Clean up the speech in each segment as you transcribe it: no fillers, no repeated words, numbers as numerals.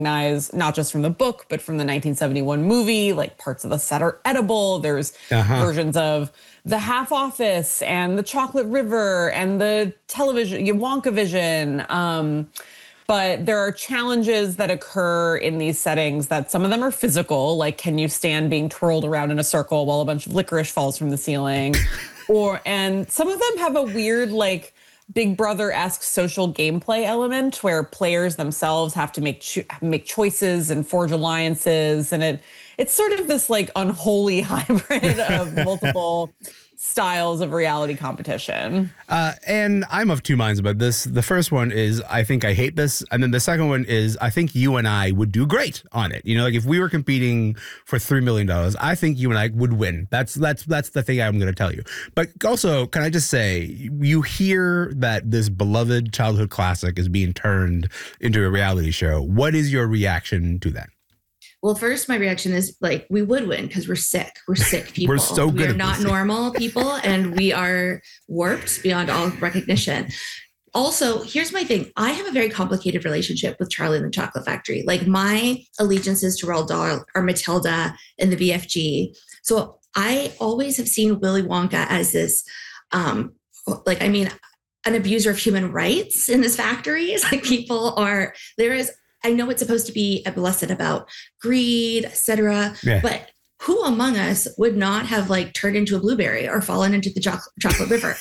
recognize not just from the book, but from the 1971 movie. Like parts of the set are edible. There's versions of The Half Office and The Chocolate River and the television, Wonka Vision. But there are challenges that occur in these settings that some of them are physical, like can you stand being twirled around in a circle while a bunch of licorice falls from the ceiling? And some of them have a weird, like, Big Brother-esque social gameplay element where players themselves have to make choices and forge alliances, and it's sort of this like unholy hybrid of multiple styles of reality competition. And I'm of two minds about this. The first one is I think I hate this, and then the second one is I think you and I would do great on it. You know, like if we were competing for $3 million, I think you and I would win. That's the thing I'm going to tell you. But also, can I just say, you hear that this beloved childhood classic is being turned into a reality show. What is your reaction to that? Well, first, my reaction is like, we would win because we're sick. We're sick people. We're so good. We're not normal people, and we are warped beyond all recognition. Also, here's my thing. I have a very complicated relationship with Charlie and the Chocolate Factory. Like my allegiances to Roald Dahl are Matilda and the BFG. So I always have seen Willy Wonka as this, an abuser of human rights in this factory. It's like I know it's supposed to be a lesson about greed, etc. Yeah. But who among us would not have like turned into a blueberry or fallen into the chocolate river?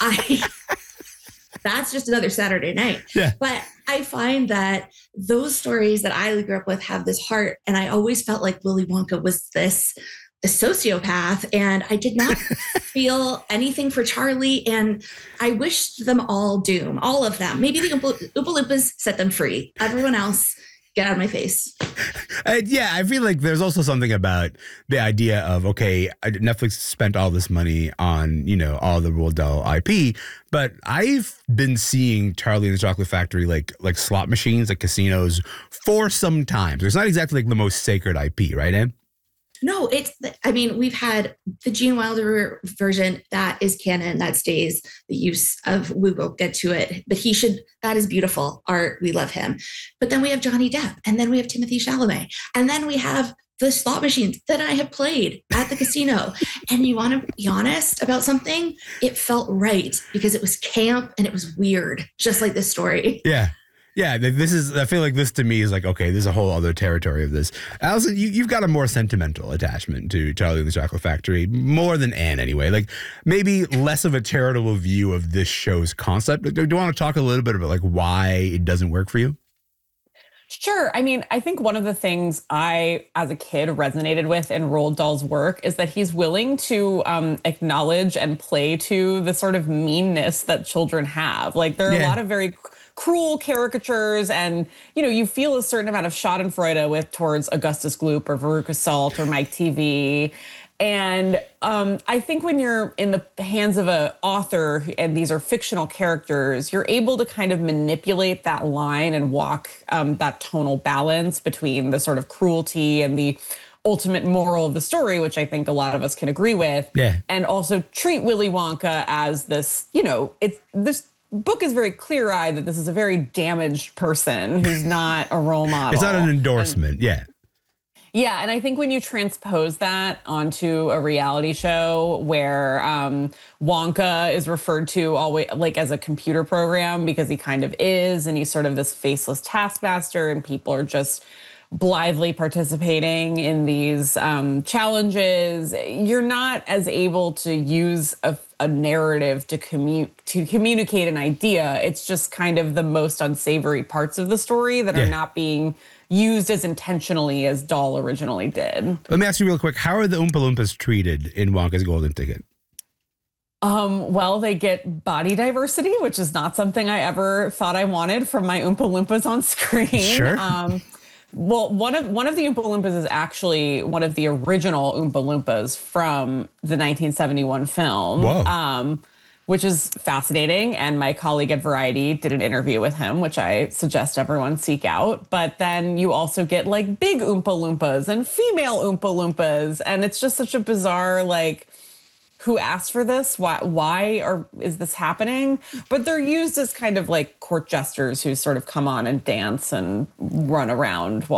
That's just another Saturday night. Yeah. But I find that those stories that I grew up with have this heart. And I always felt like Willy Wonka was a sociopath, and I did not feel anything for Charlie, and I wished them all doom, all of them. Maybe the Oompa Loompas set them free. Everyone else, get out of my face. Yeah, I feel like there's also something about the idea of, okay, Netflix spent all this money on, all the Roald Dahl IP, but I've been seeing Charlie and the Chocolate Factory like slot machines at casinos for some time. So it's not exactly like the most sacred IP, right, Anne? No, we've had the Gene Wilder version that is canon, that stays. The use of, we will get to it, but that is beautiful art. We love him. But then we have Johnny Depp, and then we have Timothée Chalamet, and then we have the slot machines that I have played at the casino. And you want to be honest about something? It felt right because it was camp and it was weird, just like this story. Yeah. Yeah, I feel like this to me is like, okay, there's a whole other territory of this. Allison, you've got a more sentimental attachment to Charlie and the Chocolate Factory, more than Anne anyway. Like maybe less of a charitable view of this show's concept. Do you want to talk a little bit about like why it doesn't work for you? Sure. I mean, I think one of the things I, as a kid, resonated with in Roald Dahl's work is that he's willing to acknowledge and play to the sort of meanness that children have. Like there are a lot of very cruel caricatures, and you feel a certain amount of Schadenfreude towards Augustus Gloop or Veruca Salt or Mike TV. And I think when you're in the hands of an author and these are fictional characters, you're able to kind of manipulate that line and walk that tonal balance between the sort of cruelty and the ultimate moral of the story, which I think a lot of us can agree with. Yeah. And also treat Willy Wonka as this, this book is very clear-eyed that this is a very damaged person who's not a role model. It's not an endorsement. Yeah, and I think when you transpose that onto a reality show where Wonka is referred to always like as a computer program because he kind of is, and he's sort of this faceless taskmaster, and people are just blithely participating in these challenges, you're not as able to use a narrative to communicate an idea. It's just kind of the most unsavory parts of the story that are not being used as intentionally as Dahl originally did. Let me ask you real quick, how are the Oompa Loompas treated in Wonka's Golden Ticket? Well, they get body diversity, which is not something I ever thought I wanted from my Oompa Loompas on screen. Sure. Well, one of the Oompa Loompas is actually one of the original Oompa Loompas from the 1971 film. Whoa. Which is fascinating. And my colleague at Variety did an interview with him, which I suggest everyone seek out. But then you also get like big Oompa Loompas and female Oompa Loompas. And it's just such a bizarre, like, who asked for this? Why is this happening? But they're used as kind of like court jesters who sort of come on and dance and run around while